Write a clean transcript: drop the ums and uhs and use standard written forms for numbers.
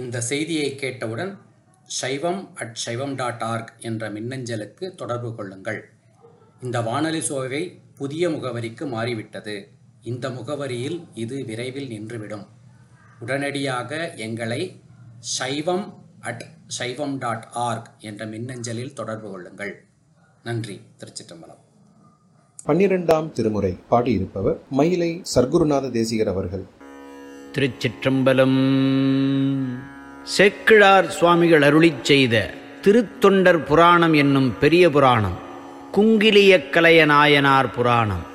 இந்த செய்தியை கேட்டவுடன் shaivam@shaivam.org என்ற மின்னஞ்சலுக்கு தொடர்பு கொள்ளுங்கள். இந்த வானொலி சோவை புதிய முகவரிக்கு மாறிவிட்டது. இந்த முகவரியில் இது விரைவில் நின்றுவிடும். உடனடியாக எங்களை shaivam@shaivam.org என்ற மின்னஞ்சலில் தொடர்பு கொள்ளுங்கள். நன்றி. திருச்சிற்றம்பலம். 12ஆம் திருமுறை பாடியிருப்பவர் மயிலை சர்க்குருநாத தேசிகர் அவர்கள். திருச்சிற்றம்பலம். சேக்கிழார் சுவாமிகள் அருளிச் செய்த திருத்தொண்டர் புராணம் என்னும் பெரிய புராணம், குங்கிலிய கலைய நாயனார் புராணம்.